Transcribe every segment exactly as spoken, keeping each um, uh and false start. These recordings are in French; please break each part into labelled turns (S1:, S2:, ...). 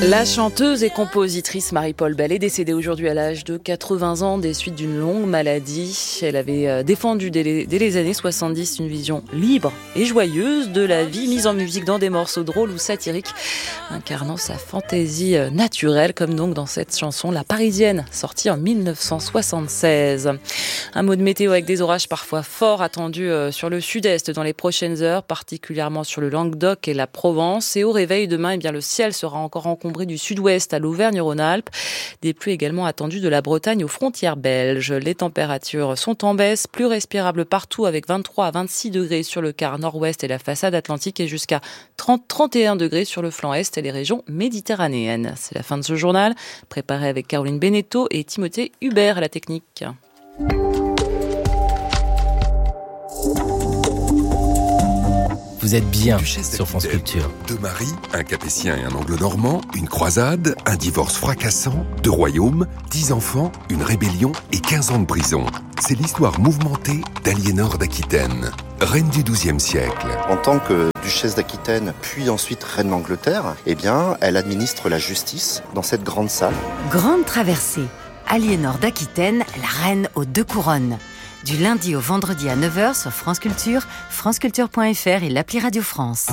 S1: La chanteuse et compositrice Marie-Paule Bell est décédée aujourd'hui à l'âge de quatre-vingts ans des suites d'une longue maladie. Elle avait défendu dès les, dès les années soixante-dix une vision libre et joyeuse de la vie, mise en musique dans des morceaux drôles ou satiriques, incarnant sa fantaisie naturelle, comme donc dans cette chanson La Parisienne, sortie en dix-neuf cent soixante-seize. Un mot de météo avec des orages parfois forts attendus sur le sud-est dans les prochaines heures, particulièrement sur le Languedoc et la Provence. Et au réveil demain, eh bien, le ciel sera encore encombré du sud-ouest à l'Auvergne-Rhône-Alpes. Des pluies également attendues de la Bretagne aux frontières belges. Les températures sont en baisse, plus respirables partout avec vingt-trois à vingt-six degrés sur le quart nord-ouest et la façade atlantique et jusqu'à trente à trente et un degrés sur le flanc est et les régions méditerranéennes. C'est la fin de ce journal, préparé avec Caroline Beneteau et Timothée Hubert à la technique.
S2: Vous êtes bien sur France Culture.
S3: Deux maris, un capétien et un anglo-normand, une croisade, un divorce fracassant, deux royaumes, dix enfants, une rébellion et quinze ans de prison. C'est l'histoire mouvementée d'Aliénor d'Aquitaine, reine du douzième siècle.
S4: En tant que duchesse d'Aquitaine, puis ensuite reine d'Angleterre, eh bien, elle administre la justice dans cette grande salle.
S5: Grande traversée. Aliénor d'Aquitaine, la reine aux deux couronnes. Du lundi au vendredi à neuf heures sur France Culture, franceculture point f r et l'appli Radio France.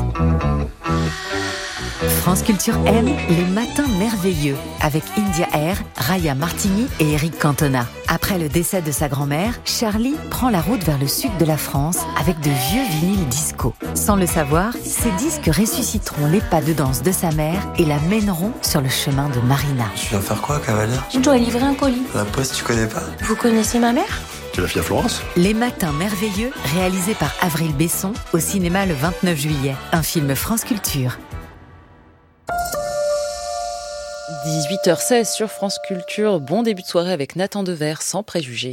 S5: France Culture aime les matins merveilleux avec India Air, Raya Martini et Eric Cantona. Après le décès de sa grand-mère, Charlie prend la route vers le sud de la France avec de vieux vinyles disco. Sans le savoir, ces disques ressusciteront les pas de danse de sa mère et la mèneront sur le chemin de Marina.
S6: Tu viens faire quoi, cavalière ?
S7: Je dois livrer un colis.
S6: La poste, tu connais pas ?
S7: Vous connaissez ma mère ?
S6: Tu es la fille à Florence ?
S5: Les matins merveilleux, réalisé par Avril Besson, au cinéma le vingt-neuf juillet. Un film France Culture.
S1: dix-huit heures seize sur France Culture. Bon début de soirée avec Nathan Dever, sans préjugés.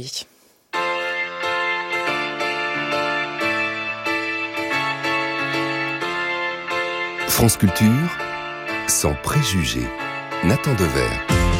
S3: France Culture, sans préjugés. Nathan Dever.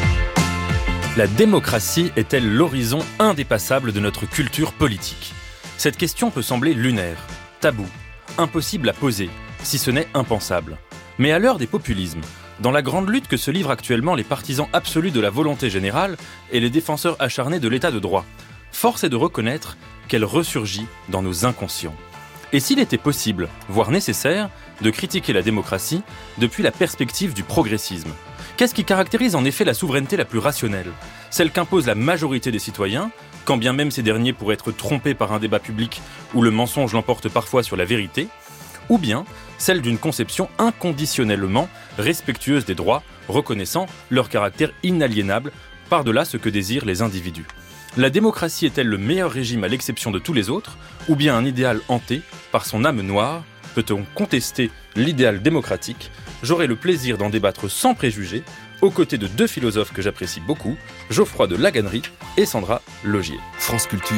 S8: La démocratie est-elle l'horizon indépassable de notre culture politique ? Cette question peut sembler lunaire, tabou, impossible à poser, si ce n'est impensable. Mais à l'heure des populismes, dans la grande lutte que se livrent actuellement les partisans absolus de la volonté générale et les défenseurs acharnés de l'état de droit, force est de reconnaître qu'elle ressurgit dans nos inconscients. Et s'il était possible, voire nécessaire, de critiquer la démocratie depuis la perspective du progressisme ? Qu'est-ce qui caractérise en effet la souveraineté la plus rationnelle ? Celle qu'impose la majorité des citoyens, quand bien même ces derniers pourraient être trompés par un débat public où le mensonge l'emporte parfois sur la vérité ? Ou bien celle d'une conception inconditionnellement respectueuse des droits, reconnaissant leur caractère inaliénable par-delà ce que désirent les individus. La démocratie est-elle le meilleur régime à l'exception de tous les autres, ou bien un idéal hanté par son âme noire ? Peut-on contester l'idéal démocratique ? J'aurai le plaisir d'en débattre sans préjugés, aux côtés de deux philosophes que j'apprécie beaucoup, Geoffroy de Laganerie et Sandra Logier.
S3: France Culture,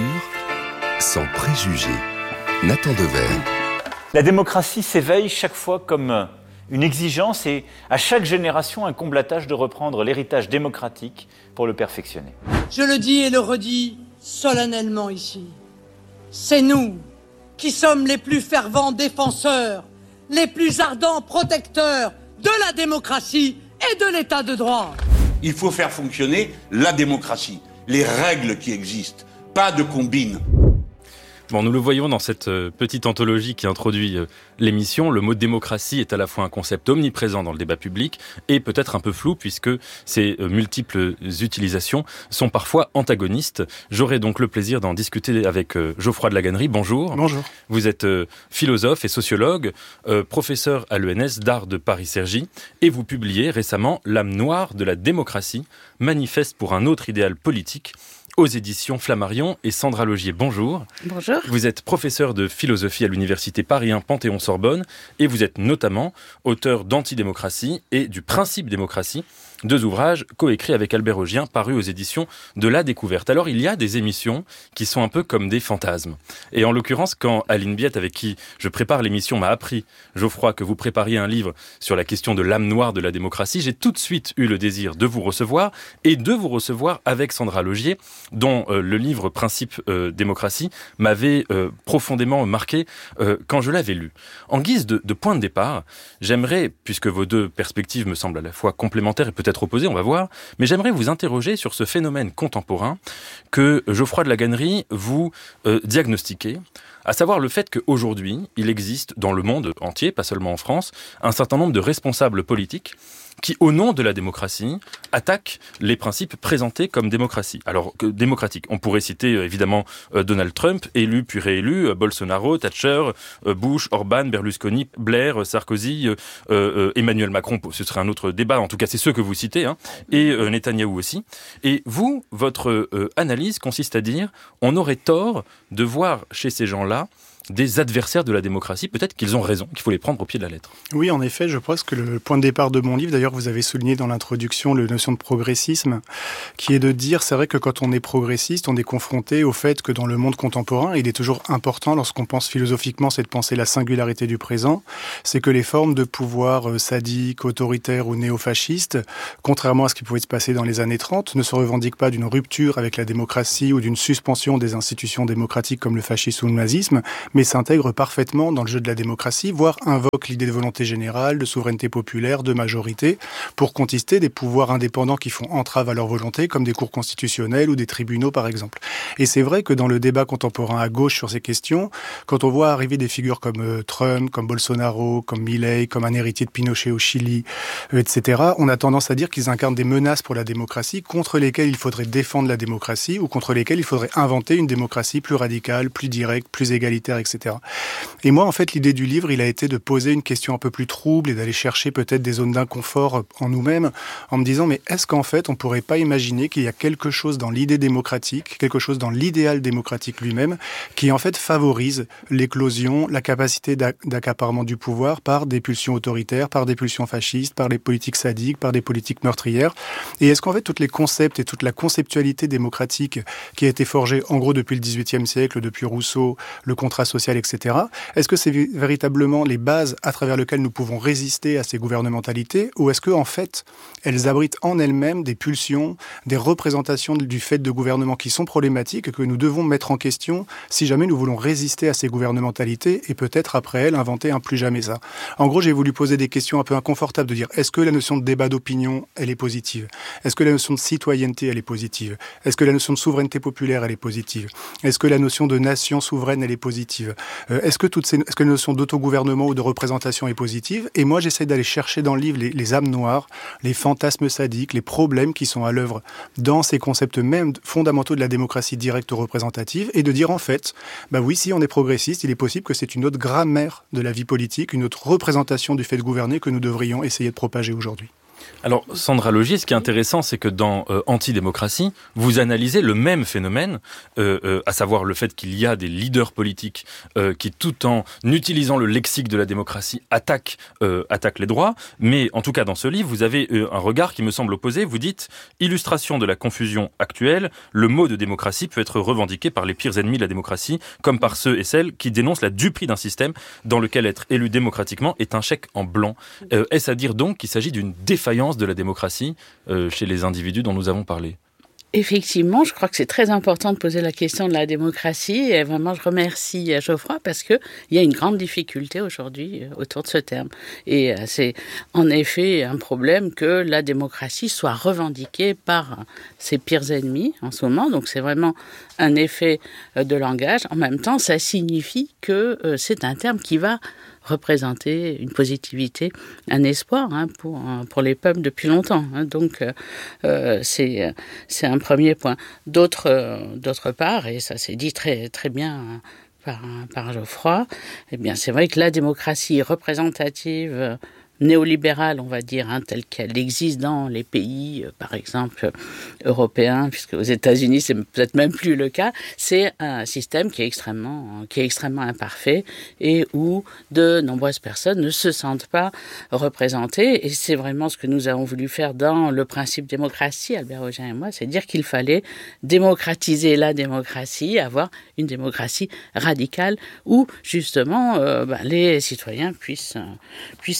S3: sans préjugés. Nathan Dever.
S9: La démocratie s'éveille chaque fois comme une exigence et à chaque génération incombe la tâche de reprendre l'héritage démocratique pour le perfectionner.
S10: Je le dis et le redis solennellement ici. C'est nous qui sommes les plus fervents défenseurs, les plus ardents protecteurs de la démocratie et de l'état de droit.
S11: Il faut faire fonctionner la démocratie, les règles qui existent, pas de combines.
S8: Bon, nous le voyons dans cette euh, petite anthologie qui introduit euh, l'émission. Le mot démocratie est à la fois un concept omniprésent dans le débat public et peut-être un peu flou puisque ses euh, multiples utilisations sont parfois antagonistes. J'aurai donc le plaisir d'en discuter avec euh, Geoffroy de Laganerie. Bonjour.
S12: Bonjour.
S8: Vous êtes euh, philosophe et sociologue, euh, professeur à l'E N S d'Art de Paris-Cergy et vous publiez récemment L'âme noire de la démocratie, manifeste pour un autre idéal politique, aux éditions Flammarion. Et Sandra Logier, bonjour.
S1: Bonjour.
S8: Vous êtes professeur de philosophie à l'université Paris un Panthéon-Sorbonne et vous êtes notamment auteur d'Antidémocratie et du Principe démocratie, deux ouvrages coécrits avec Albert Augien parus aux éditions de La Découverte. Alors il y a des émissions qui sont un peu comme des fantasmes. Et en l'occurrence, quand Aline Biette, avec qui je prépare l'émission, m'a appris, Geoffroy, que vous prépariez un livre sur la question de l'âme noire de la démocratie, j'ai tout de suite eu le désir de vous recevoir et de vous recevoir avec Sandra Logier dont euh, le livre Principe euh, démocratie m'avait euh, profondément marqué euh, quand je l'avais lu. En guise de, de point de départ, j'aimerais, puisque vos deux perspectives me semblent à la fois complémentaires et peut-être opposées, on va voir, mais j'aimerais vous interroger sur ce phénomène contemporain que Geoffroy de La Gannerie vous euh, diagnostiquait, à savoir le fait qu'aujourd'hui, il existe dans le monde entier, pas seulement en France, un certain nombre de responsables politiques qui, au nom de la démocratie, attaquent les principes présentés comme démocratie. Alors, que, démocratique, on pourrait citer euh, évidemment euh, Donald Trump, élu puis réélu, euh, Bolsonaro, Thatcher, euh, Bush, Orban, Berlusconi, Blair, Sarkozy, euh, euh, Emmanuel Macron, ce serait un autre débat, en tout cas c'est ceux que vous citez, hein, et euh, Netanyahou aussi. Et vous, votre euh, analyse consiste à dire, on aurait tort de voir chez ces gens-là des adversaires de la démocratie, peut-être qu'ils ont raison, qu'il faut les prendre au pied de la lettre.
S12: Oui, en effet, je pense que le point de départ de mon livre, d'ailleurs vous avez souligné dans l'introduction la notion de progressisme, qui est de dire, c'est vrai que quand on est progressiste, on est confronté au fait que dans le monde contemporain, il est toujours important, lorsqu'on pense philosophiquement, c'est de penser la singularité du présent, c'est que les formes de pouvoir sadiques, autoritaires ou néofascistes, contrairement à ce qui pouvait se passer dans les années trente, ne se revendiquent pas d'une rupture avec la démocratie ou d'une suspension des institutions démocratiques comme le fascisme ou le nazisme, mais s'intègre parfaitement dans le jeu de la démocratie, voire invoque l'idée de volonté générale, de souveraineté populaire, de majorité, pour contester des pouvoirs indépendants qui font entrave à leur volonté, comme des cours constitutionnels ou des tribunaux, par exemple. Et c'est vrai que dans le débat contemporain à gauche sur ces questions, quand on voit arriver des figures comme euh, Trump, comme Bolsonaro, comme Milei, comme un héritier de Pinochet au Chili, euh, et cetera, on a tendance à dire qu'ils incarnent des menaces pour la démocratie, contre lesquelles il faudrait défendre la démocratie, ou contre lesquelles il faudrait inventer une démocratie plus radicale, plus directe, plus égalitaire, et cetera. Et moi, en fait, l'idée du livre, il a été de poser une question un peu plus trouble et d'aller chercher peut-être des zones d'inconfort en nous-mêmes, en me disant, mais est-ce qu'en fait, on pourrait pas imaginer qu'il y a quelque chose dans l'idée démocratique, quelque chose dans l'idéal démocratique lui-même, qui en fait favorise l'éclosion, la capacité d'accaparement du pouvoir par des pulsions autoritaires, par des pulsions fascistes, par des politiques sadiques, par des politiques meurtrières. Et est-ce qu'en fait, tous les concepts et toute la conceptualité démocratique qui a été forgée, en gros, depuis le dix-huitième siècle, depuis Rousseau, le contrat social, et cetera. Est-ce que c'est véritablement les bases à travers lesquelles nous pouvons résister à ces gouvernementalités, ou est-ce que en fait, elles abritent en elles-mêmes des pulsions, des représentations du fait de gouvernements qui sont problématiques et que nous devons mettre en question si jamais nous voulons résister à ces gouvernementalités et peut-être après elles inventer un plus jamais ça. En gros, j'ai voulu poser des questions un peu inconfortables de dire, est-ce que la notion de débat d'opinion, elle est positive? Est-ce que la notion de citoyenneté, elle est positive? Est-ce que la notion de souveraineté populaire, elle est positive? Est-ce que la notion de nation souveraine, elle est positive? Euh, est-ce que toutes ces, est-ce que la notion d'autogouvernement ou de représentation est positive? Et moi, j'essaie d'aller chercher dans le livre les, les âmes noires, les fantasmes sadiques, les problèmes qui sont à l'œuvre dans ces concepts même fondamentaux de la démocratie directe ou représentative, et de dire en fait, bah oui, si on est progressiste, il est possible que c'est une autre grammaire de la vie politique, une autre représentation du fait de gouverner que nous devrions essayer de propager aujourd'hui.
S8: Alors, Sandra Logier, ce qui est intéressant, c'est que dans euh, Antidémocratie, vous analysez le même phénomène, euh, euh, à savoir le fait qu'il y a des leaders politiques euh, qui, tout en utilisant le lexique de la démocratie, attaquent, euh, attaquent les droits. Mais en tout cas, dans ce livre, vous avez euh, un regard qui me semble opposé. Vous dites, illustration de la confusion actuelle, le mot de démocratie peut être revendiqué par les pires ennemis de la démocratie, comme par ceux et celles qui dénoncent la duperie d'un système dans lequel être élu démocratiquement est un chèque en blanc. Euh, est-ce à dire donc qu'il s'agit d'une défaillance de la démocratie euh, chez les individus dont nous avons parlé?
S13: Effectivement, je crois que c'est très important de poser la question de la démocratie, et vraiment je remercie Geoffroy parce que il y a une grande difficulté aujourd'hui autour de ce terme. Et c'est en effet un problème que la démocratie soit revendiquée par ses pires ennemis en ce moment. Donc c'est vraiment un effet de langage. En même temps, ça signifie que c'est un terme qui va représenter une positivité, un espoir hein, pour, pour les peuples depuis longtemps. Hein. Donc, euh, c'est, c'est un premier point. D'autre, euh, d'autre part, et ça s'est dit très, très bien par, par Geoffroy, eh bien, c'est vrai que la démocratie représentative néolibérale, on va dire, hein, telle qu'elle existe dans les pays, euh, par exemple, européens, puisque aux États-Unis, c'est peut-être même plus le cas, c'est un système qui est extrêmement, qui est extrêmement imparfait et où de nombreuses personnes ne se sentent pas représentées. Et c'est vraiment ce que nous avons voulu faire dans le principe démocratie, Albert Hogin et moi, c'est dire qu'il fallait démocratiser la démocratie, avoir une démocratie radicale où, justement, euh, bah, les citoyens puissent, euh, puissent faire entendre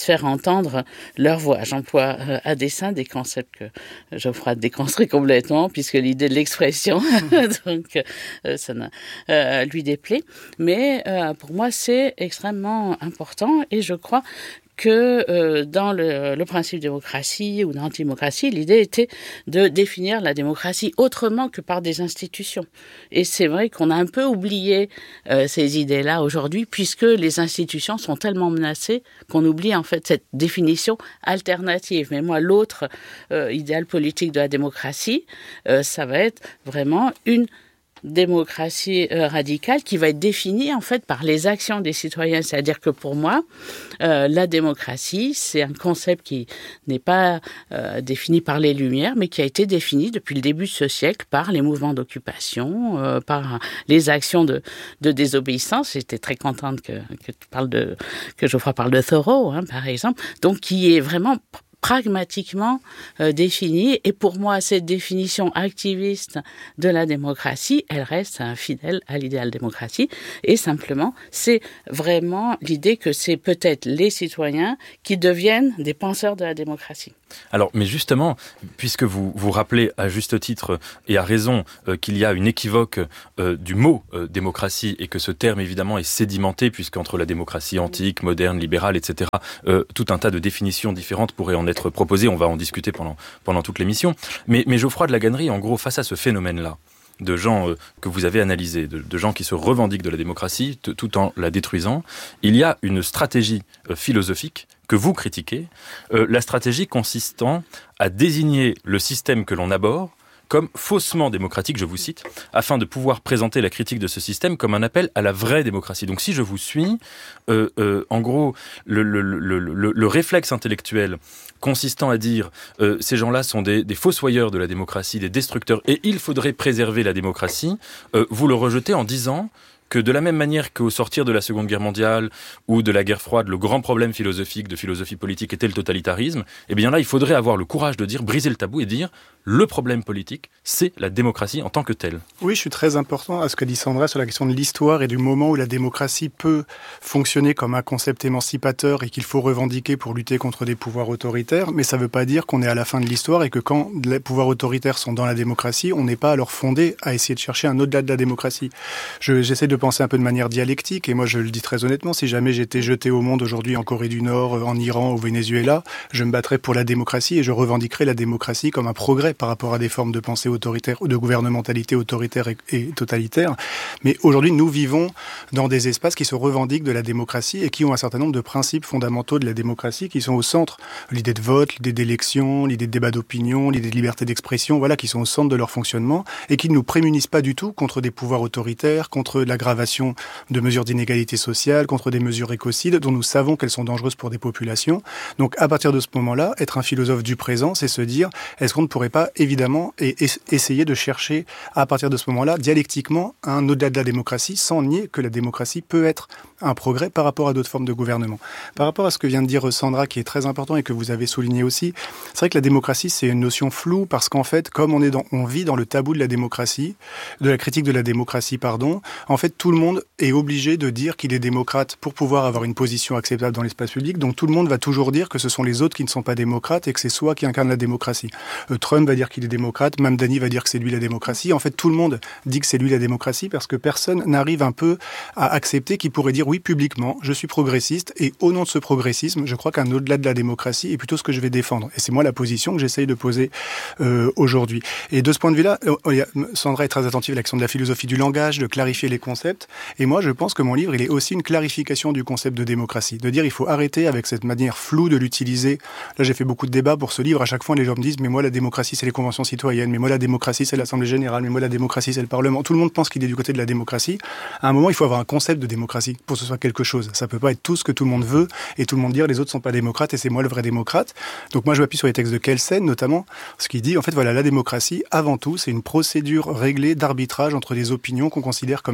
S13: entendre leur voix. J'emploie euh, à dessein des concepts que Geoffroy déconstruit complètement, puisque l'idée de l'expression, donc euh, ça n'a, euh, lui déplaît. Mais euh, pour moi, c'est extrêmement important et je crois que euh, dans le, le principe démocratie ou l'antidémocratie, l'idée était de définir la démocratie autrement que par des institutions. Et c'est vrai qu'on a un peu oublié euh, ces idées-là aujourd'hui, puisque les institutions sont tellement menacées qu'on oublie en fait cette définition alternative. Mais moi, l'autre euh, idéal politique de la démocratie, euh, ça va être vraiment une démocratie euh, radicale qui va être définie en fait par les actions des citoyens. C'est-à-dire que pour moi, euh, la démocratie, c'est un concept qui n'est pas euh, défini par les Lumières, mais qui a été défini depuis le début de ce siècle par les mouvements d'occupation, euh, par les actions de, de désobéissance. J'étais très contente que, que tu parles de, que Geoffroy parle de Thoreau, hein, par exemple. Donc, qui est vraiment pragmatiquement euh, définie. Et pour moi, cette définition activiste de la démocratie, elle reste hein, fidèle à l'idéal démocratie. Et simplement, c'est vraiment l'idée que c'est peut-être les citoyens qui deviennent des penseurs de la démocratie.
S8: Alors, mais justement, puisque vous vous rappelez à juste titre et à raison euh, qu'il y a une équivoque euh, du mot euh, démocratie et que ce terme évidemment est sédimenté puisqu'entre la démocratie antique, moderne, libérale, et cetera, euh, tout un tas de définitions différentes pourraient en être proposées. On va en discuter pendant pendant toute l'émission. Mais, mais Geoffroy de Laganerie, en gros, face à ce phénomène-là, de gens euh, que vous avez analysés, de, de gens qui se revendiquent de la démocratie t- tout en la détruisant, il y a une stratégie euh, philosophique que vous critiquez, euh, la stratégie consistant à désigner le système que l'on aborde comme faussement démocratique, je vous cite, afin de pouvoir présenter la critique de ce système comme un appel à la vraie démocratie. Donc si je vous suis, euh, euh, en gros, le, le, le, le, le réflexe intellectuel consistant à dire euh, ces gens-là sont des, des fossoyeurs de la démocratie, des destructeurs, et il faudrait préserver la démocratie, euh, vous le rejetez en disant que de la même manière qu'au sortir de la Seconde Guerre mondiale ou de la guerre froide, le grand problème philosophique, de philosophie politique était le totalitarisme, eh bien là, il faudrait avoir le courage de dire, briser le tabou et dire le problème politique, c'est la démocratie en tant que telle.
S12: Oui, je suis très important à ce que dit Sandra sur la question de l'histoire et du moment où la démocratie peut fonctionner comme un concept émancipateur et qu'il faut revendiquer pour lutter contre des pouvoirs autoritaires, mais ça ne veut pas dire qu'on est à la fin de l'histoire et que quand les pouvoirs autoritaires sont dans la démocratie, on n'est pas alors fondé à essayer de chercher un au-delà de la démocratie. Je, j'essaie de penser un peu de manière dialectique et moi je le dis très honnêtement, si jamais j'étais jeté au monde aujourd'hui en Corée du Nord, en Iran, au Venezuela, je me battrais pour la démocratie et je revendiquerais la démocratie comme un progrès par rapport à des formes de pensée autoritaire ou de gouvernementalité autoritaire et, et totalitaire. Mais aujourd'hui, nous vivons dans des espaces qui se revendiquent de la démocratie et qui ont un certain nombre de principes fondamentaux de la démocratie qui sont au centre. L'idée de vote, l'idée d'élection, l'idée de débat d'opinion, l'idée de liberté d'expression, voilà, qui sont au centre de leur fonctionnement et qui ne nous prémunissent pas du tout contre des pouvoirs autoritaires, contre l'aggravation de mesures d'inégalité sociale, contre des mesures écocides dont nous savons qu'elles sont dangereuses pour des populations. Donc, à partir de ce moment-là, être un philosophe du présent, c'est se dire, est-ce qu'on ne pourrait pas évidemment et essayer de chercher à partir de ce moment-là dialectiquement un au-delà de la démocratie sans nier que la démocratie peut être un progrès par rapport à d'autres formes de gouvernement. Par rapport à ce que vient de dire Sandra qui est très important et que vous avez souligné aussi, c'est vrai que la démocratie c'est une notion floue parce qu'en fait comme on est dans, on vit dans le tabou de la démocratie, de la critique de la démocratie pardon, en fait tout le monde est obligé de dire qu'il est démocrate pour pouvoir avoir une position acceptable dans l'espace public, donc tout le monde va toujours dire que ce sont les autres qui ne sont pas démocrates et que c'est soi qui incarne la démocratie. Euh, Trump va dire qu'il est démocrate, Mamdani va dire que c'est lui la démocratie. En fait, tout le monde dit que c'est lui la démocratie parce que personne n'arrive un peu à accepter qu'il pourrait dire oui publiquement, je suis progressiste et au nom de ce progressisme, je crois qu'un au-delà de la démocratie est plutôt ce que je vais défendre. Et c'est moi la position que j'essaye de poser euh, aujourd'hui. Et de ce point de vue-là, euh, Sandra est très attentive à l'action de la philosophie du langage, de clarifier les concepts. Et moi, je pense que mon livre, il est aussi une clarification du concept de démocratie. De dire, il faut arrêter avec cette manière floue de l'utiliser. Là, j'ai fait beaucoup de débats pour ce livre. À chaque fois, les gens me disent, mais moi, la démocratie, c'est les conventions citoyennes. Mais moi, la démocratie, c'est l'Assemblée générale. Mais moi, la démocratie, c'est le Parlement. Tout le monde pense qu'il est du côté de la démocratie. À un moment, il faut avoir un concept de démocratie pour que ce soit quelque chose. Ça peut pas être tout ce que tout le monde veut et tout le monde dire, les autres sont pas démocrates et c'est moi le vrai démocrate. Donc moi, je m'appuie sur les textes de Kelsen, notamment, ce qui dit, en fait, voilà, la démocratie, avant tout, c'est une procédure réglée d'arbitrage entre des opinions qu'on considère comme égales.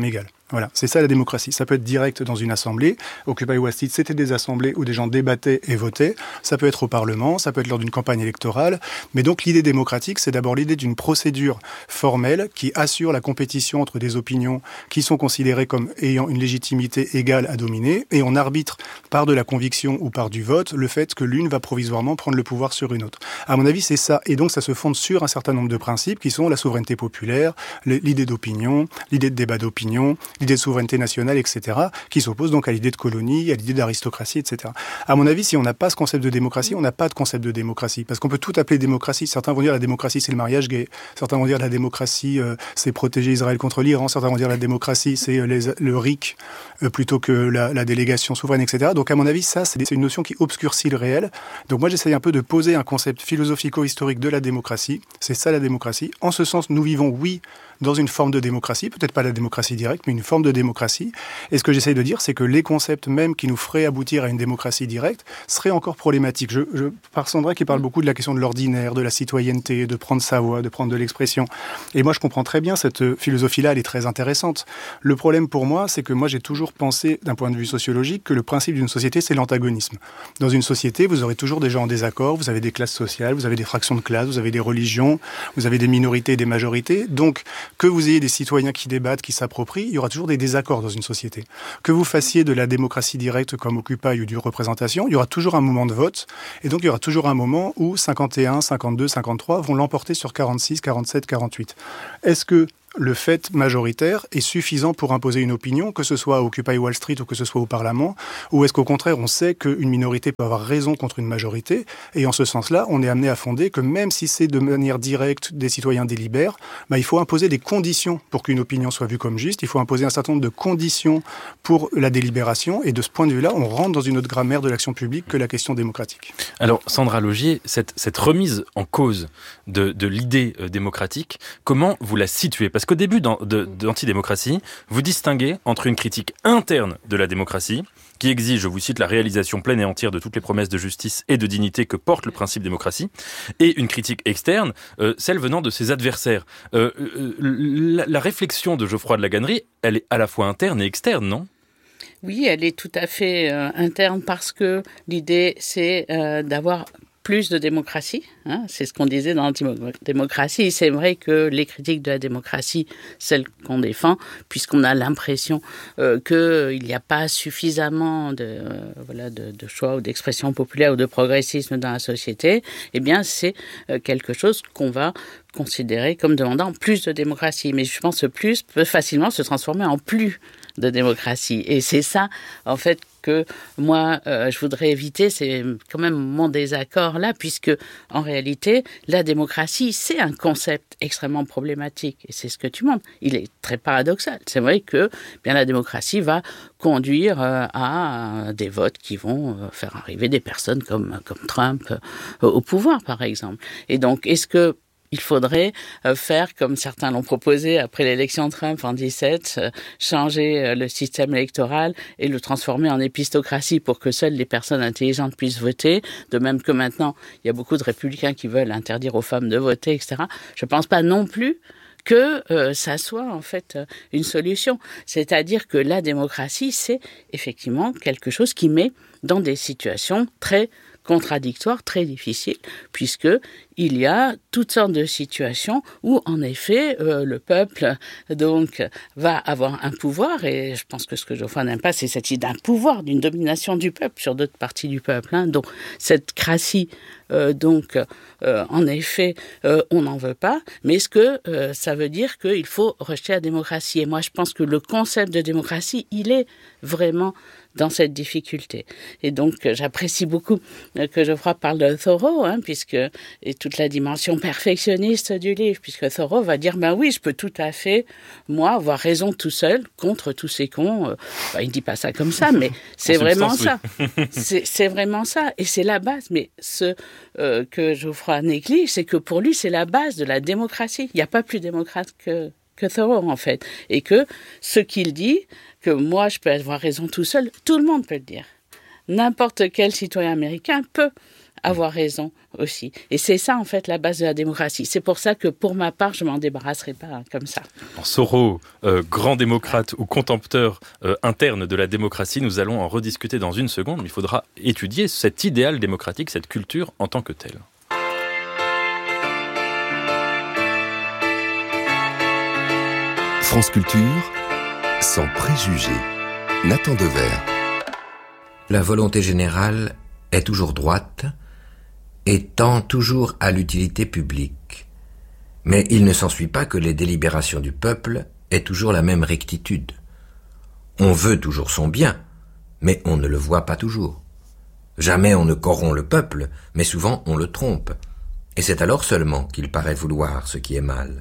S12: Voilà, c'est ça la démocratie. Ça peut être direct dans une assemblée. Occupy Wall Street, c'était des assemblées où des gens débattaient et votaient. Ça peut être au Parlement, ça peut être lors d'une campagne électorale. Mais donc l'idée démocratique, c'est d'abord l'idée d'une procédure formelle qui assure la compétition entre des opinions qui sont considérées comme ayant une légitimité égale à dominer. Et on arbitre par de la conviction ou par du vote le fait que l'une va provisoirement prendre le pouvoir sur une autre. À mon avis, c'est ça. Et donc ça se fonde sur un certain nombre de principes qui sont la souveraineté populaire, l'idée d'opinion, l'idée de débat d'opinion, l'idée de souveraineté nationale, et cetera, qui s'oppose donc à l'idée de colonie, à l'idée d'aristocratie, et cetera. À mon avis, si on n'a pas ce concept de démocratie, on n'a pas de concept de démocratie. Parce qu'on peut tout appeler démocratie. Certains vont dire la démocratie, c'est le mariage gay. Certains vont dire la démocratie, euh, c'est protéger Israël contre l'Iran. Certains vont dire la démocratie, c'est euh, les, le R I C euh, plutôt que la, la délégation souveraine, et cetera. Donc à mon avis, ça, c'est, c'est une notion qui obscurcit le réel. Donc moi, j'essaye un peu de poser un concept philosophico-historique de la démocratie. C'est ça la démocratie. En ce sens, nous vivons, oui, dans une forme de démocratie, peut-être pas la démocratie directe, mais une forme de démocratie. Et ce que j'essaye de dire, c'est que les concepts même qui nous feraient aboutir à une démocratie directe seraient encore problématiques. Je, je par Sandra qui parle beaucoup de la question de l'ordinaire, de la citoyenneté, de prendre sa voix, de prendre de l'expression. Et moi, je comprends très bien cette philosophie-là, elle est très intéressante. Le problème pour moi, c'est que moi, j'ai toujours pensé, d'un point de vue sociologique, que le principe d'une société, c'est l'antagonisme. Dans une société, vous aurez toujours des gens en désaccord, vous avez des classes sociales, vous avez des fractions de classes, vous avez des religions, vous avez des minorités et des majorités. Donc, que vous ayez des citoyens qui débattent, qui s'approprient, il y aura toujours des désaccords dans une société. Que vous fassiez de la démocratie directe comme Occupy ou du représentation, il y aura toujours un moment de vote, et donc il y aura toujours un moment où cinquante et un, cinquante-deux, cinquante-trois vont l'emporter sur quarante-six, quarante-sept, quarante-huit. Est-ce que le fait majoritaire est suffisant pour imposer une opinion, que ce soit à Occupy Wall Street ou que ce soit au Parlement, ou est-ce qu'au contraire on sait qu'une minorité peut avoir raison contre une majorité, et en ce sens-là on est amené à fonder que même si c'est de manière directe des citoyens délibèrent, bah, il faut imposer des conditions pour qu'une opinion soit vue comme juste, il faut imposer un certain nombre de conditions pour la délibération, et de ce point de vue-là on rentre dans une autre grammaire de l'action publique que la question démocratique.
S8: Alors Sandra Laugier, cette, cette remise en cause de, de l'idée euh, démocratique, comment vous la situez ? Parce qu'au début d'Antidémocratie, vous distinguez entre une critique interne de la démocratie, qui exige, je vous cite, la réalisation pleine et entière de toutes les promesses de justice et de dignité que porte le principe démocratie, et une critique externe, euh, celle venant de ses adversaires. Euh, euh, la, la réflexion de Geoffroy de la Gannerie, elle est à la fois interne et externe, non ?
S13: Oui, elle est tout à fait euh, interne parce que l'idée, c'est euh, d'avoir plus de démocratie, hein, c'est ce qu'on disait dans l'antidémocratie. C'est vrai que les critiques de la démocratie, celles qu'on défend, puisqu'on a l'impression euh, qu'il n'y a pas suffisamment de, euh, voilà, de, de choix ou d'expression populaire ou de progressisme dans la société, eh bien c'est euh, quelque chose qu'on va considérer comme demandant plus de démocratie. Mais je pense que plus peut facilement se transformer en plus de démocratie. Et c'est ça, en fait, que moi, euh, je voudrais éviter, c'est quand même mon désaccord là, puisque en réalité, la démocratie, c'est un concept extrêmement problématique. Et c'est ce que tu montres. Il est très paradoxal. C'est vrai que bien, la démocratie va conduire euh, à des votes qui vont euh, faire arriver des personnes comme, comme Trump euh, au pouvoir, par exemple. Et donc, est-ce que il faudrait euh, faire, comme certains l'ont proposé après l'élection de Trump en dix-sept, euh, changer euh, le système électoral et le transformer en épistocratie pour que seules les personnes intelligentes puissent voter, de même que maintenant, il y a beaucoup de républicains qui veulent interdire aux femmes de voter, et cetera. Je ne pense pas non plus que euh, ça soit en fait euh, une solution. C'est-à-dire que la démocratie, c'est effectivement quelque chose qui met dans des situations très contradictoire, très difficile, puisque il y a toutes sortes de situations où, en effet, euh, le peuple donc va avoir un pouvoir, et je pense que ce que Geoffroy n'aime pas, c'est cette idée d'un pouvoir, d'une domination du peuple sur d'autres parties du peuple. Hein. Donc, cette cratie, euh, donc, euh, en effet, euh, on n'en veut pas, mais est-ce que euh, ça veut dire qu'il faut rejeter la démocratie ? Et moi, je pense que le concept de démocratie, il est vraiment dans cette difficulté. Et donc, j'apprécie beaucoup que Geoffroy parle de Thoreau, hein, puisque, et toute la dimension perfectionniste du livre, puisque Thoreau va dire, ben oui, je peux tout à fait, moi, avoir raison tout seul contre tous ces cons. Ben, il ne dit pas ça comme ça, mais c'est vraiment ça. c'est, c'est vraiment ça. Et c'est la base. Mais ce euh, que Geoffroy néglige, c'est que pour lui, c'est la base de la démocratie. Il n'y a pas plus démocrate que, que Thoreau, en fait. Et que ce qu'il dit, que moi, je peux avoir raison tout seul, tout le monde peut le dire. N'importe quel citoyen américain peut avoir raison aussi. Et c'est ça, en fait, la base de la démocratie. C'est pour ça que, pour ma part, je m'en débarrasserai pas hein, comme ça.
S8: Soro, euh, grand démocrate ou contempteur euh, interne de la démocratie, nous allons en rediscuter dans une seconde, mais il faudra étudier cet idéal démocratique, cette culture en tant que telle.
S3: France Culture, sans préjugés. Nathan Dever.
S14: La volonté générale est toujours droite et tend toujours à l'utilité publique. Mais il ne s'ensuit pas que les délibérations du peuple aient toujours la même rectitude. On veut toujours son bien, mais on ne le voit pas toujours. Jamais on ne corrompt le peuple, mais souvent on le trompe. Et c'est alors seulement qu'il paraît vouloir ce qui est mal.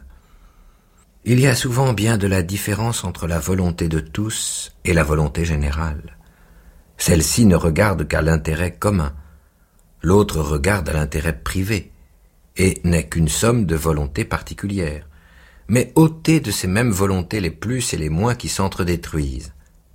S14: Il y a souvent bien de la différence entre la volonté de tous et la volonté générale. Celle-ci ne regarde qu'à l'intérêt commun, l'autre regarde à l'intérêt privé, et n'est qu'une somme de volontés particulières, mais ôtez de ces mêmes volontés les plus et les moins qui s'entre-détruisent.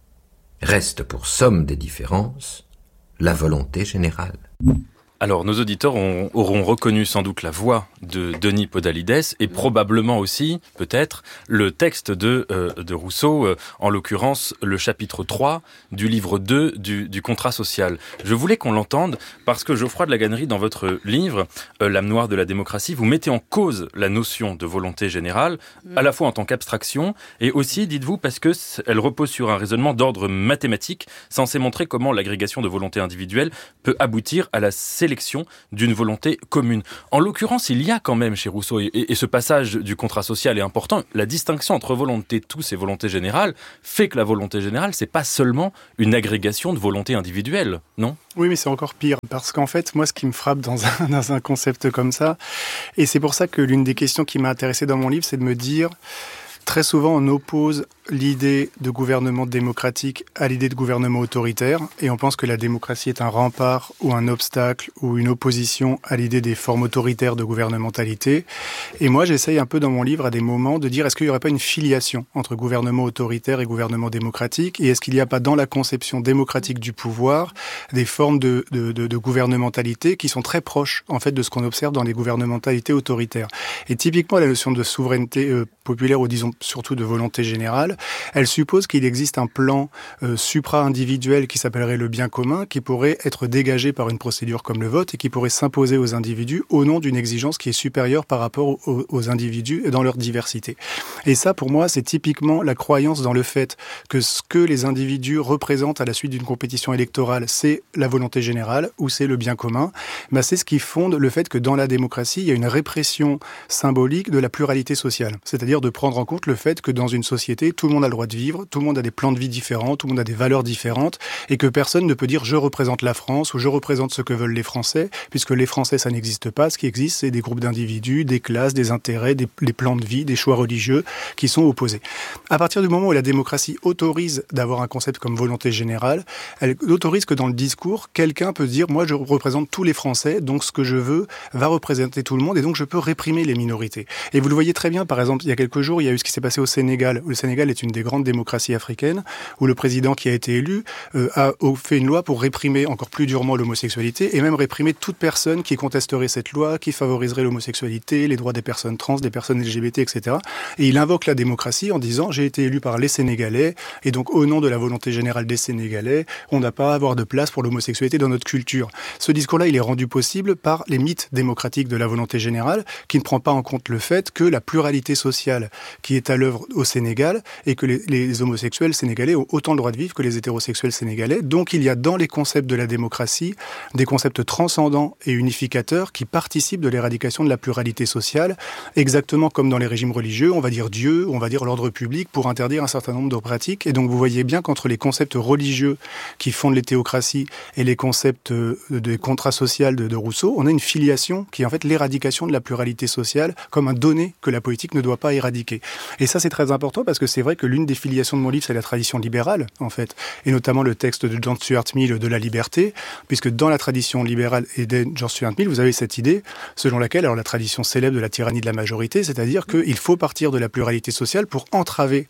S14: Reste pour somme des différences la volonté générale.
S8: Alors, nos auditeurs ont, auront reconnu sans doute la voix de Denis Podalides et probablement aussi, peut-être, le texte de, euh, de Rousseau, euh, en l'occurrence le chapitre trois du livre deux du, du contrat social. Je voulais qu'on l'entende parce que Geoffroy de Laganerie, dans votre livre, euh, L'âme noire de la démocratie, vous mettez en cause la notion de volonté générale, à la fois en tant qu'abstraction et aussi, dites-vous, parce que elle repose sur un raisonnement d'ordre mathématique censé montrer comment l'agrégation de volontés individuelles peut aboutir à la sélection d'une volonté commune. En l'occurrence, il y a quand même chez Rousseau, et, et ce passage du contrat social est important, la distinction entre volonté tous et volonté générale fait que la volonté générale, c'est pas seulement une agrégation de volontés individuelles, non ?
S12: Oui, mais c'est encore pire, parce qu'en fait, moi, ce qui me frappe dans un, dans un concept comme ça, et c'est pour ça que l'une des questions qui m'a intéressé dans mon livre, c'est de me dire, très souvent, on oppose l'idée de gouvernement démocratique à l'idée de gouvernement autoritaire, et on pense que la démocratie est un rempart ou un obstacle ou une opposition à l'idée des formes autoritaires de gouvernementalité. Et moi, j'essaye un peu dans mon livre à des moments de dire est-ce qu'il n'y aurait pas une filiation entre gouvernement autoritaire et gouvernement démocratique, et est-ce qu'il n'y a pas dans la conception démocratique du pouvoir des formes de, de, de, de gouvernementalité qui sont très proches en fait de ce qu'on observe dans les gouvernementalités autoritaires. Et typiquement, la notion de souveraineté euh, populaire, ou disons surtout de volonté générale, elle suppose qu'il existe un plan euh, supra-individuel qui s'appellerait le bien commun, qui pourrait être dégagé par une procédure comme le vote et qui pourrait s'imposer aux individus au nom d'une exigence qui est supérieure par rapport aux, aux individus et dans leur diversité. Et ça, pour moi, c'est typiquement la croyance dans le fait que ce que les individus représentent à la suite d'une compétition électorale, c'est la volonté générale ou c'est le bien commun. Ben, c'est ce qui fonde le fait que dans la démocratie, il y a une répression symbolique de la pluralité sociale. C'est-à-dire de prendre en compte le fait que dans une société, tout le monde a le droit de vivre, tout le monde a des plans de vie différents, tout le monde a des valeurs différentes, et que personne ne peut dire « je représente la France » ou « je représente ce que veulent les Français », puisque les Français, ça n'existe pas. Ce qui existe, c'est des groupes d'individus, des classes, des intérêts, des, des plans de vie, des choix religieux qui sont opposés. À partir du moment où la démocratie autorise d'avoir un concept comme volonté générale, elle autorise que dans le discours, quelqu'un peut dire « moi, je représente tous les Français, donc ce que je veux va représenter tout le monde, et donc je peux réprimer les minorités ». Et vous le voyez très bien, par exemple, il y a quelques jours, il y a eu ce qui s'est passé au Sénégal. Le Sénégal est une des grandes démocraties africaines, où le président qui a été élu euh, a fait une loi pour réprimer encore plus durement l'homosexualité, et même réprimer toute personne qui contesterait cette loi, qui favoriserait l'homosexualité, les droits des personnes trans, des personnes L G B T, et cetera. Et il invoque la démocratie en disant « j'ai été élu par les Sénégalais, et donc au nom de la volonté générale des Sénégalais, on n'a pas à avoir de place pour l'homosexualité dans notre culture ». Ce discours-là, il est rendu possible par les mythes démocratiques de la volonté générale, qui ne prend pas en compte le fait que la pluralité sociale qui est à l'œuvre au Sénégal, et que les, les homosexuels sénégalais ont autant le droit de vivre que les hétérosexuels sénégalais. Donc il y a dans les concepts de la démocratie des concepts transcendants et unificateurs qui participent de l'éradication de la pluralité sociale, exactement comme dans les régimes religieux, on va dire Dieu, on va dire l'ordre public pour interdire un certain nombre de pratiques. Et donc vous voyez bien qu'entre les concepts religieux qui fondent les théocraties et les concepts des contrats sociaux de, de Rousseau, on a une filiation qui est en fait l'éradication de la pluralité sociale comme un donné que la politique ne doit pas éradiquer. Et ça, c'est très important parce que c'est vrai que l'une des filiations de mon livre, c'est la tradition libérale, en fait, et notamment le texte de John Stuart Mill de la liberté, puisque dans la tradition libérale et de John Stuart Mill, vous avez cette idée selon laquelle, alors la tradition célèbre de la tyrannie de la majorité, c'est-à-dire qu'il faut partir de la pluralité sociale pour entraver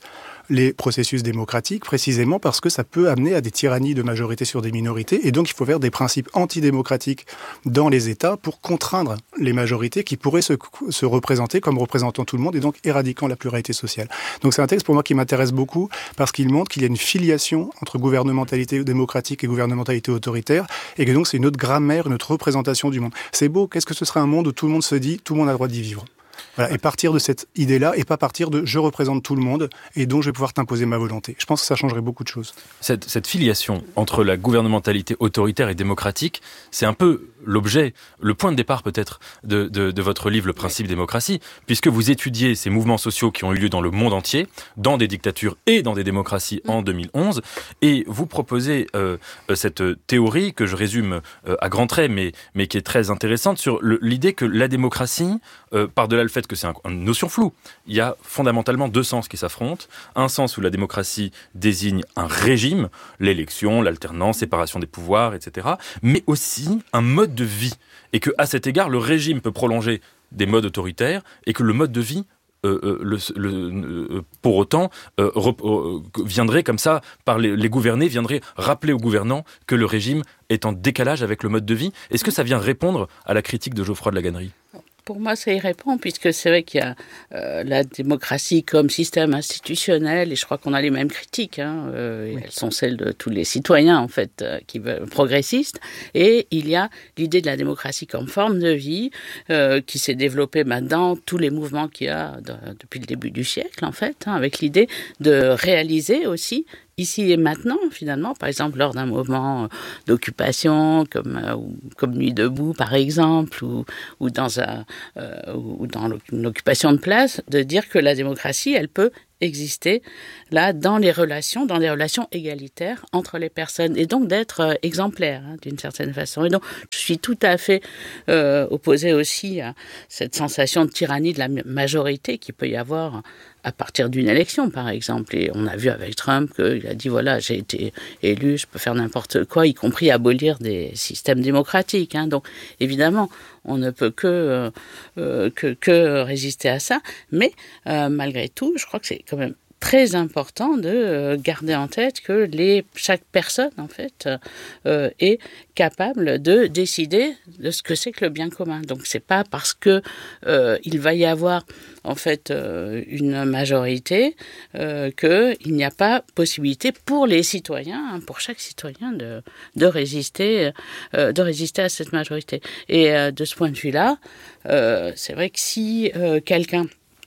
S12: les processus démocratiques, précisément parce que ça peut amener à des tyrannies de majorité sur des minorités, et donc il faut faire des principes antidémocratiques dans les États pour contraindre les majorités qui pourraient se, se représenter comme représentant tout le monde et donc éradiquant la pluralité sociale. Donc c'est un texte pour moi qui m'intéresse beaucoup parce qu'il montre qu'il y a une filiation entre gouvernementalité démocratique et gouvernementalité autoritaire et que donc c'est une autre grammaire, une autre représentation du monde. C'est beau, qu'est-ce que ce serait un monde où tout le monde se dit, tout le monde a le droit d'y vivre. Voilà, et partir de cette idée-là et pas partir de « je représente tout le monde et donc je vais pouvoir t'imposer ma volonté ». Je pense que ça changerait beaucoup de choses.
S8: Cette, cette filiation entre la gouvernementalité autoritaire et démocratique, c'est un peu l'objet, le point de départ peut-être de, de, de votre livre « Le principe démocratie », puisque vous étudiez ces mouvements sociaux qui ont eu lieu dans le monde entier, dans des dictatures et dans des démocraties en deux mille onze, et vous proposez euh, cette théorie que je résume euh, à grands traits, mais, mais qui est très intéressante, sur le, l'idée que la démocratie, euh, par-delà le fait que c'est un, une notion floue, il y a fondamentalement deux sens qui s'affrontent. Un sens où la démocratie désigne un régime, l'élection, l'alternance, séparation des pouvoirs, et cetera, mais aussi un mode de vie. Et qu'à cet égard, le régime peut prolonger des modes autoritaires et que le mode de vie, euh, euh, le, le, euh, pour autant, euh, rep, euh, viendrait comme ça, par les, les gouvernés, viendrait rappeler aux gouvernants que le régime est en décalage avec le mode de vie. Est-ce que ça vient répondre à la critique de Geoffroy de la Gannerie ?
S13: Pour moi, ça y répond, puisque c'est vrai qu'il y a euh, la démocratie comme système institutionnel, et je crois qu'on a les mêmes critiques, hein, euh, oui. Elles sont celles de tous les citoyens, en fait, euh, qui veulent, progressistes, et il y a l'idée de la démocratie comme forme de vie, euh, qui s'est développée bah, dans tous les mouvements qu'il y a de, depuis le début du siècle, en fait, hein, avec l'idée de réaliser aussi ici et maintenant, finalement, par exemple, lors d'un mouvement d'occupation, comme, euh, comme Nuit debout, par exemple, ou, ou dans, un, euh, ou dans une occupation de place, de dire que la démocratie, elle peut exister là dans les relations, dans des relations égalitaires entre les personnes, et donc d'être euh, exemplaire hein, d'une certaine façon. Et donc je suis tout à fait euh, opposée aussi à cette sensation de tyrannie de la majorité qui peut y avoir à partir d'une élection, par exemple. Et on a vu avec Trump qu'il a dit, voilà, j'ai été élu, je peux faire n'importe quoi, y compris abolir des systèmes démocratiques. Hein. Donc, évidemment, on ne peut que, euh, que, que résister à ça. Mais, euh, malgré tout, je crois que c'est quand même très important de garder en tête que les, chaque personne, en fait, euh, est capable de décider de ce que c'est que le bien commun. Donc, c'est pas parce que euh, il va y avoir, en fait, euh, une majorité euh, qu'il n'y a pas possibilité pour les citoyens, hein, pour chaque citoyen, de, de, résister, euh, de résister à cette majorité. Et euh, de ce point de vue-là, euh, c'est vrai que si euh, quelqu'un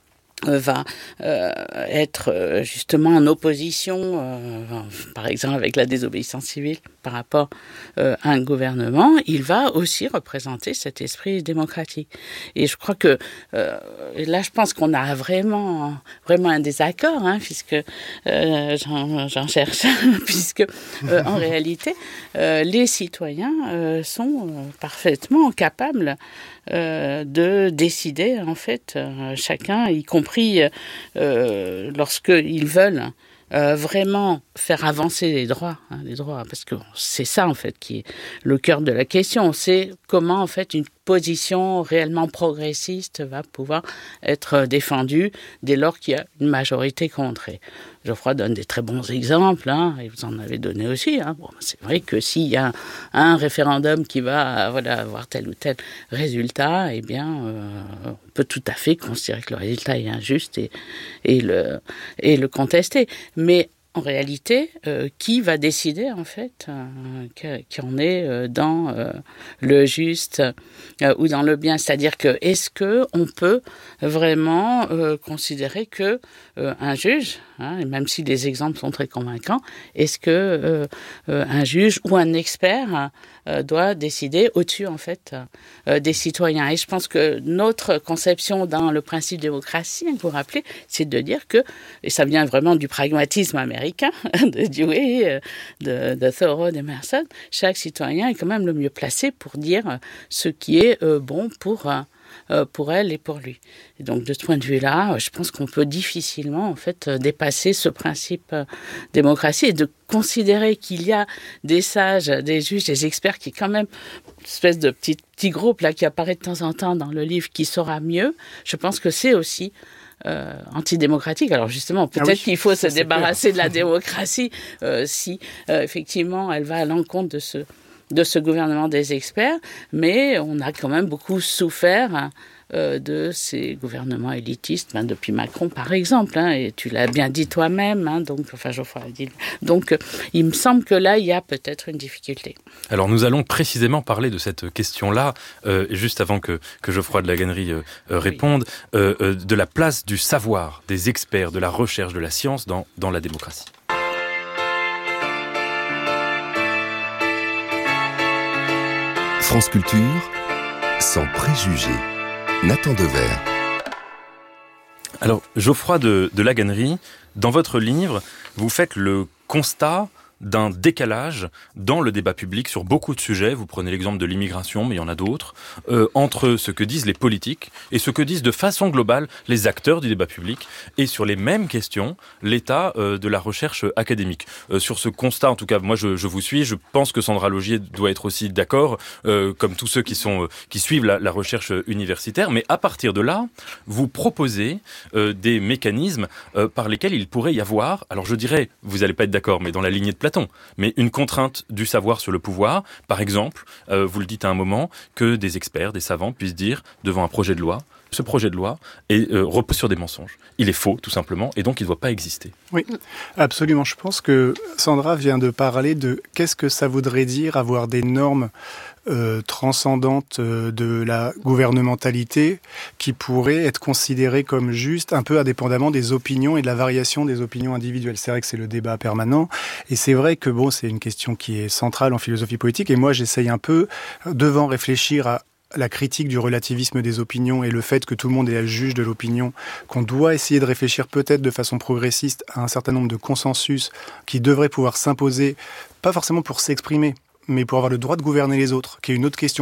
S13: va euh, être euh, justement en opposition, euh, par exemple avec la désobéissance civile par rapport euh, à un gouvernement, il va aussi représenter cet esprit démocratique. Et je crois que euh, là, je pense qu'on a vraiment, vraiment un désaccord, hein, puisque euh, j'en, j'en cherche, puisque euh, en réalité, euh, les citoyens euh, sont euh, parfaitement capables euh, de décider, en fait, euh, chacun, y compris euh, lorsqu'ils veulent Euh, vraiment faire avancer les droits, hein, les droits, parce que c'est ça en fait qui est le cœur de la question, c'est comment en fait une position réellement progressiste va pouvoir être défendue dès lors qu'il y a une majorité contre. Et Geoffroy donne des très bons exemples, hein, et vous en avez donné aussi. Hein. Bon, c'est vrai que s'il y a un, un référendum qui va voilà, avoir tel ou tel résultat, eh bien, euh, on peut tout à fait considérer que le résultat est injuste et, et, le, et le contester. Mais en réalité, euh, qui va décider en fait euh, qu'on est euh, dans euh, le juste euh, ou dans le bien? C'est-à-dire que est-ce que on peut vraiment euh, considérer que euh, un juge, hein, et même si les exemples sont très convaincants, est-ce que euh, euh, un juge ou un expert euh, doit décider au-dessus en fait euh, des citoyens? Et je pense que notre conception dans le principe de démocratie, hein, que vous vous rappelez, c'est de dire que, et ça vient vraiment du pragmatisme américain, de Dewey, de, de Thoreau, d'Emerson, chaque citoyen est quand même le mieux placé pour dire ce qui est euh, bon pour, euh, pour elle et pour lui. Et donc, de ce point de vue-là, je pense qu'on peut difficilement, en fait, dépasser ce principe euh, démocratie et de considérer qu'il y a des sages, des juges, des experts qui, quand même, une espèce de petit, petit groupe là, qui apparaît de temps en temps dans le livre qui saura mieux. Je pense que c'est aussi euh, antidémocratique. Alors justement, peut-être ah oui, qu'il faut se débarrasser clair. de la démocratie euh, si euh, effectivement elle va à l'encontre de ce, de ce gouvernement des experts, mais on a quand même beaucoup souffert hein, euh, de ces gouvernements élitistes, hein, depuis Macron par exemple, hein, et tu l'as bien dit toi-même, hein, donc, enfin Geoffroy a dit. Donc euh, il me semble que là, il y a peut-être une difficulté.
S8: Alors nous allons précisément parler de cette question-là, euh, juste avant que, que Geoffroy de la Gannerie euh, euh, réponde, oui. euh, euh, de la place du savoir, des experts, de la recherche, de la science dans, dans la démocratie.
S3: France Culture, sans préjugés. Nathan Dever.
S8: Alors, Geoffroy de, de la Gannerie, dans votre livre, vous faites le constat d'un décalage dans le débat public sur beaucoup de sujets. Vous prenez l'exemple de l'immigration, mais il y en a d'autres, euh, entre ce que disent les politiques et ce que disent de façon globale les acteurs du débat public, et sur les mêmes questions, l'état euh, de la recherche académique. Euh, sur ce constat, en tout cas, moi je, je vous suis, je pense que Sandra Laugier doit être aussi d'accord, euh, comme tous ceux qui, sont, euh, qui suivent la, la recherche universitaire, mais à partir de là, vous proposez euh, des mécanismes euh, par lesquels il pourrait y avoir, alors je dirais, vous n'allez pas être d'accord, mais dans la lignée de Platon, mais une contrainte du savoir sur le pouvoir. Par exemple, euh, vous le dites à un moment, que des experts, des savants puissent dire devant un projet de loi, ce projet de loi est, euh, repose sur des mensonges. Il est faux, tout simplement, et donc il ne doit pas exister.
S12: Oui, absolument. Je pense que Sandra vient de parler de qu'est-ce que ça voudrait dire avoir des normes Euh, transcendante euh, de la gouvernementalité qui pourrait être considérée comme juste un peu indépendamment des opinions et de la variation des opinions individuelles. C'est vrai que c'est le débat permanent et c'est vrai que bon, c'est une question qui est centrale en philosophie politique et moi j'essaye un peu, devant réfléchir à la critique du relativisme des opinions et le fait que tout le monde est à juge de l'opinion, qu'on doit essayer de réfléchir peut-être de façon progressiste à un certain nombre de consensus qui devraient pouvoir s'imposer, pas forcément pour s'exprimer, mais pour avoir le droit de gouverner les autres, qui est une autre question